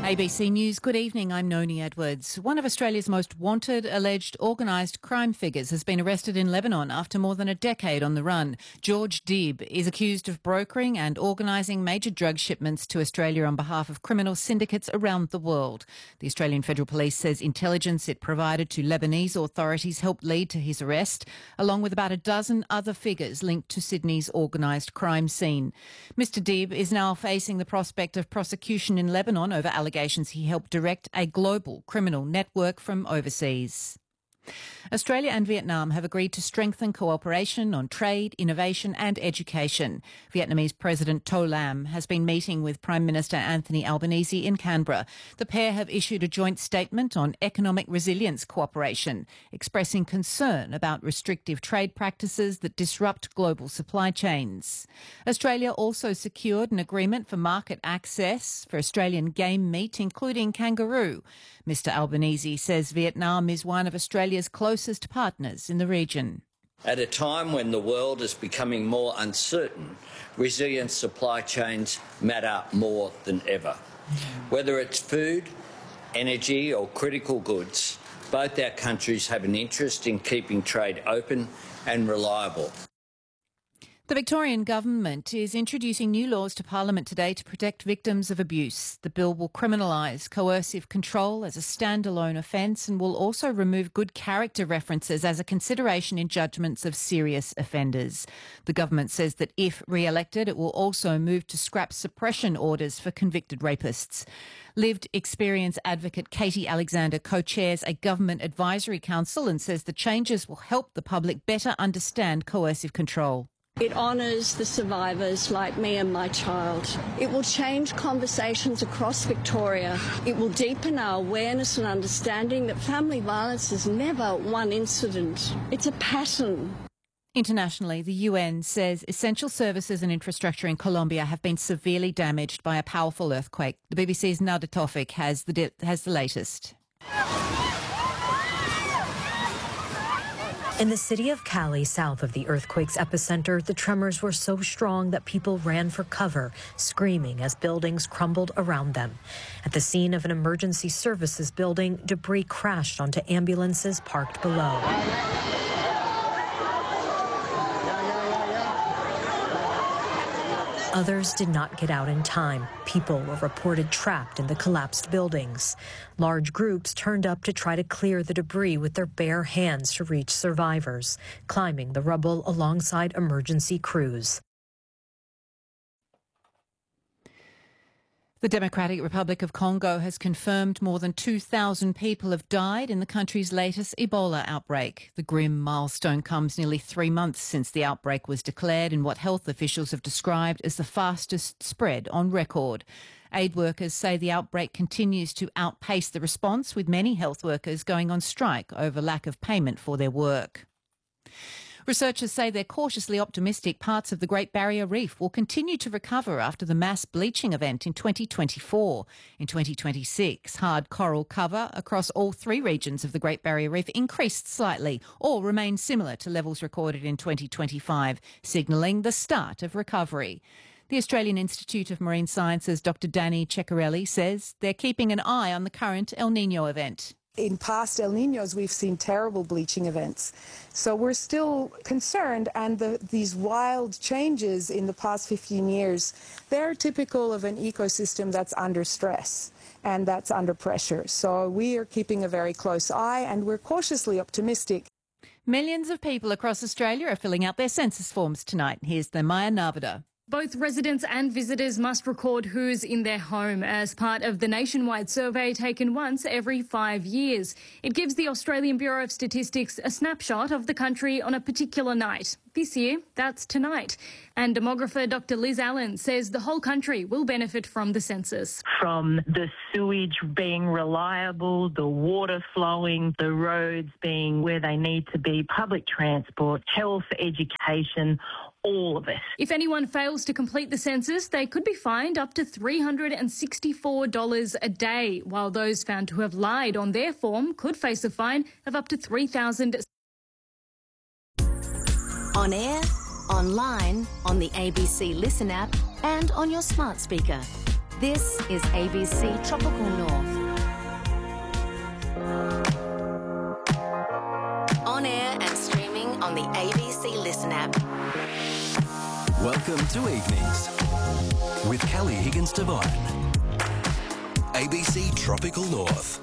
ABC News, good evening, I'm Noni Edwards. One of Australia's most wanted alleged organised crime figures has been arrested in Lebanon after more than a decade on the run. George Deeb is accused of brokering and organising major drug shipments to Australia on behalf of criminal syndicates around the world. The Australian Federal Police says intelligence it provided to Lebanese authorities helped lead to his arrest, along with about a dozen other figures linked to Sydney's organised crime scene. Mr Deeb is now facing the prospect of prosecution in Lebanon over allegations he helped direct a global criminal network from overseas. Australia and Vietnam have agreed to strengthen cooperation on trade, innovation and education. Vietnamese President To Lam has been meeting with Prime Minister Anthony Albanese in Canberra. The pair have issued a joint statement on economic resilience cooperation, expressing concern about restrictive trade practices that disrupt global supply chains. Australia also secured an agreement for market access for Australian game meat, including kangaroo. Mr Albanese says Vietnam is one of Australia's closest partners in the region. At a time when the world is becoming more uncertain, resilient supply chains matter more than ever. Whether it's food, energy or critical goods, both our countries have an interest in keeping trade open and reliable. The Victorian Government is introducing new laws to Parliament today to protect victims of abuse. The bill will criminalise coercive control as a standalone offence and will also remove good character references as a consideration in judgments of serious offenders. The government says that if re-elected, it will also move to scrap suppression orders for convicted rapists. Lived experience advocate Katie Alexander co-chairs a government advisory council and says the changes will help the public better understand coercive control. It honours the survivors like me and my child. It will change conversations across Victoria. It will deepen our awareness and understanding that family violence is never one incident. It's a pattern. Internationally, the UN says essential services and infrastructure in Colombia have been severely damaged by a powerful earthquake. The BBC's Nada Tofik has the latest. In the city of Cali, south of the earthquake's epicenter, the tremors were so strong that people ran for cover, screaming as buildings crumbled around them. At the scene of an emergency services building, debris crashed onto ambulances parked below. Others did not get out in time. People were reported trapped in the collapsed buildings. Large groups turned up to try to clear the debris with their bare hands to reach survivors, climbing the rubble alongside emergency crews. The Democratic Republic of Congo has confirmed more than 2,000 people have died in the country's latest Ebola outbreak. The grim milestone comes nearly 3 months since the outbreak was declared in what health officials have described as the fastest spread on record. Aid workers say the outbreak continues to outpace the response, with many health workers going on strike over lack of payment for their work. Researchers say they're cautiously optimistic parts of the Great Barrier Reef will continue to recover after the mass bleaching event in 2024. In 2026, hard coral cover across all 3 regions of the Great Barrier Reef increased slightly or remained similar to levels recorded in 2025, signalling the start of recovery. The Australian Institute of Marine Sciences' Dr Danny Ceccarelli says they're keeping an eye on the current El Niño event. In past El Niños, we've seen terrible bleaching events. So we're still concerned, and these wild changes in the past 15 years, they're typical of an ecosystem that's under stress and that's under pressure. So we are keeping a very close eye, and we're cautiously optimistic. Millions of people across Australia are filling out their census forms tonight. Here's the Maya Narvada. Both residents and visitors must record who's in their home as part of the nationwide survey taken once every 5 years. It gives the Australian Bureau of Statistics a snapshot of the country on a particular night. This year, that's tonight. And demographer Dr Liz Allen says the whole country will benefit from the census. From the sewage being reliable, the water flowing, the roads being where they need to be, public transport, health, education, all of it. If anyone fails to complete the census, they could be fined up to $364 a day, while those found to have lied on their form could face a fine of up to $3,000. On air, online, on the ABC Listen app and on your smart speaker. This is ABC Tropical North. On air and streaming on the ABC Listen app. Welcome to Evenings with Kelly Higgins-Devine. ABC Tropical North.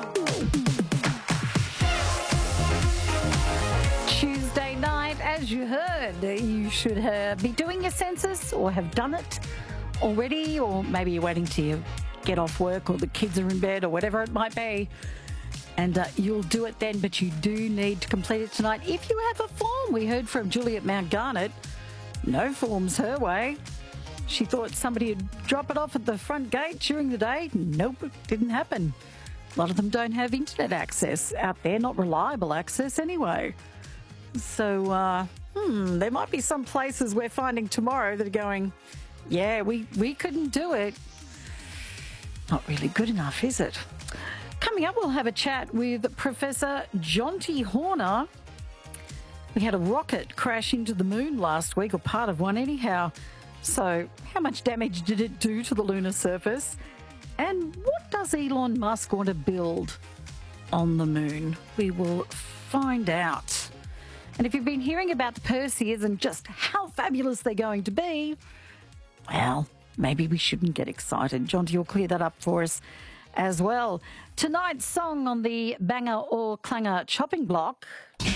Tuesday night, as you heard, you should be doing your census or have done it already, or maybe you're waiting till you get off work or the kids are in bed or whatever it might be. And you'll do it then, but you do need to complete it tonight. If you have a form, we heard from Julie at Mount Garnet. No forms her way. She thought somebody would drop it off at the front gate during the day. Nope, it didn't happen. A lot of them don't have internet access out there, not reliable access anyway. So, there might be some places we're finding tomorrow that are going, yeah, we couldn't do it. Not really good enough, is it? Coming up, we'll have a chat with Professor Jonty Horner. We had a rocket crash into the moon last week, or part of one anyhow. So how much damage did it do to the lunar surface? And what does Elon Musk want to build on the moon? We will find out. And if you've been hearing about the Perseus and just how fabulous they're going to be, well, maybe we shouldn't get excited. Jonty will clear that up for us as well. Tonight's song on the Banger or Clanger chopping block.